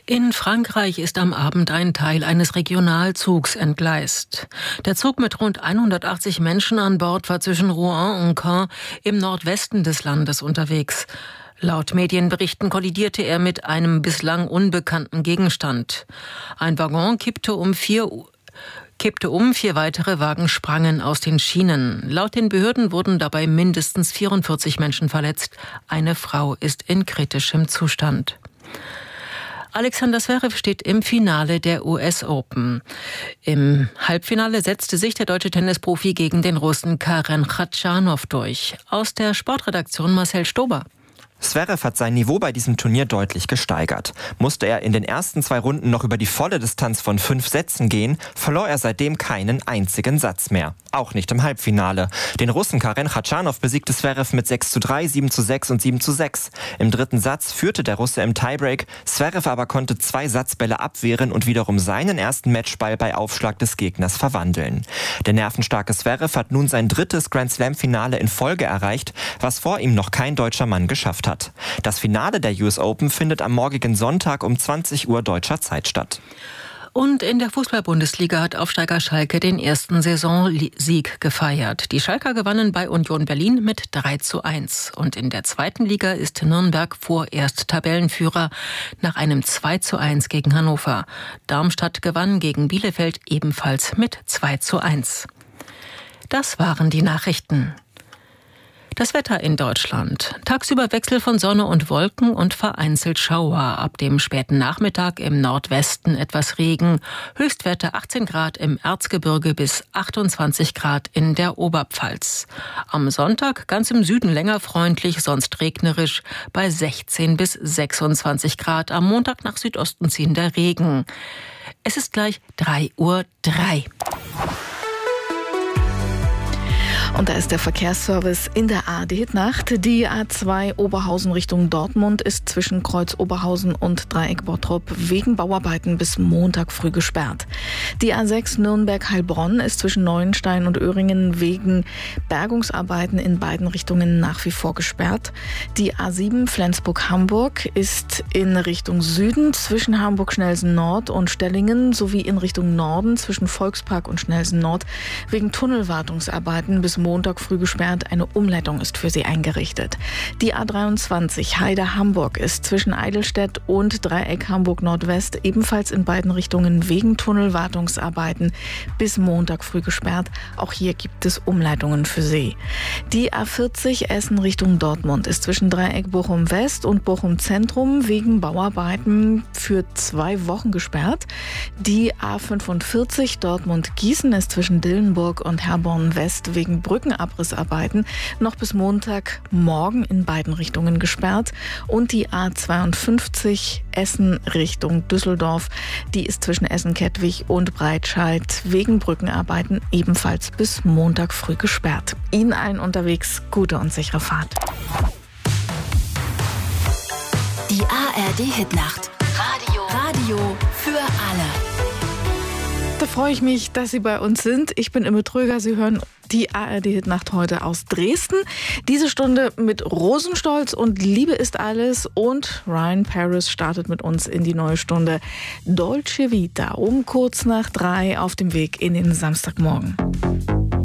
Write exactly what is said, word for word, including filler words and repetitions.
In Frankreich ist am Abend ein Teil eines Regionalzugs entgleist. Der Zug mit rund hundertachtzig Menschen an Bord war zwischen Rouen und Caen im Nordwesten des Landes unterwegs. Laut Medienberichten kollidierte er mit einem bislang unbekannten Gegenstand. Ein Waggon kippte um vier kippte um, vier weitere Wagen sprangen aus den Schienen. Laut den Behörden wurden dabei mindestens vierundvierzig Menschen verletzt. Eine Frau ist in kritischem Zustand. Alexander Zverev steht im Finale der U S Open. Im Halbfinale setzte sich der deutsche Tennisprofi gegen den Russen Karen Khachanov durch. Aus der Sportredaktion Marcel Stober. Zverev hat sein Niveau bei diesem Turnier deutlich gesteigert. Musste er in den ersten zwei Runden noch über die volle Distanz von fünf Sätzen gehen, verlor er seitdem keinen einzigen Satz mehr. Auch nicht im Halbfinale. Den Russen Karen Khachanov besiegte Zverev mit sechs zu drei, sieben zu sechs und sieben zu sechs. Im dritten Satz führte der Russe im Tiebreak. Zverev aber konnte zwei Satzbälle abwehren und wiederum seinen ersten Matchball bei Aufschlag des Gegners verwandeln. Der nervenstarke Zverev hat nun sein drittes Grand-Slam-Finale in Folge erreicht, was vor ihm noch kein deutscher Mann geschafft hat. Hat. Das Finale der U S Open findet am morgigen Sonntag um zwanzig Uhr deutscher Zeit statt. Und in der Fußball-Bundesliga hat Aufsteiger Schalke den ersten Saisonsieg gefeiert. Die Schalker gewannen bei Union Berlin mit drei zu eins. Und in der zweiten Liga ist Nürnberg vorerst Tabellenführer nach einem zwei zu eins gegen Hannover. Darmstadt gewann gegen Bielefeld ebenfalls mit zwei zu eins. Das waren die Nachrichten. Das Wetter in Deutschland. Tagsüber Wechsel von Sonne und Wolken und vereinzelt Schauer. Ab dem späten Nachmittag im Nordwesten etwas Regen. Höchstwerte achtzehn Grad im Erzgebirge bis achtundzwanzig Grad in der Oberpfalz. Am Sonntag ganz im Süden länger freundlich, sonst regnerisch bei sechzehn bis sechsundzwanzig Grad. Am Montag nach Südosten ziehender Regen. Es ist gleich drei Uhr drei. Und da ist der Verkehrsservice in der A R D-Hitnacht. Die A zwei Oberhausen Richtung Dortmund ist zwischen Kreuz Oberhausen und Dreieck Bottrop wegen Bauarbeiten bis Montag früh gesperrt. Die A sechs Nürnberg-Heilbronn ist zwischen Neuenstein und Öhringen wegen Bergungsarbeiten in beiden Richtungen nach wie vor gesperrt. Die A sieben Flensburg-Hamburg ist in Richtung Süden zwischen Hamburg-Schnelsen-Nord und Stellingen sowie in Richtung Norden zwischen Volkspark und Schnelsen-Nord wegen Tunnelwartungsarbeiten bis Montag früh gesperrt. Eine Umleitung ist für sie eingerichtet. Die A dreiundzwanzig Heide-Hamburg ist zwischen Eidelstedt und Dreieck Hamburg-Nordwest ebenfalls in beiden Richtungen wegen Tunnelwartungsarbeiten bis Montag früh gesperrt. Auch hier gibt es Umleitungen für sie. Die A vierzig Essen Richtung Dortmund ist zwischen Dreieck Bochum-West und Bochum-Zentrum wegen Bauarbeiten für zwei Wochen gesperrt. Die A fünfundvierzig Dortmund-Gießen ist zwischen Dillenburg und Herborn-West wegen Brückenabrissarbeiten noch bis Montagmorgen in beiden Richtungen gesperrt. Und die A zweiundfünfzig Essen Richtung Düsseldorf, die ist zwischen Essen-Kettwig und Breitscheid wegen Brückenarbeiten ebenfalls bis Montag früh gesperrt. Ihnen allen unterwegs gute und sichere Fahrt. Die A R D-Hitnacht. Radio. Radio für alle. Da freue ich mich, dass Sie bei uns sind. Ich bin Imme Tröger. Sie hören die A R D-Hitnacht heute aus Dresden. Diese Stunde mit Rosenstolz und Liebe ist alles. Und Ryan Paris startet mit uns in die neue Stunde Dolce Vita um kurz nach drei auf dem Weg in den Samstagmorgen.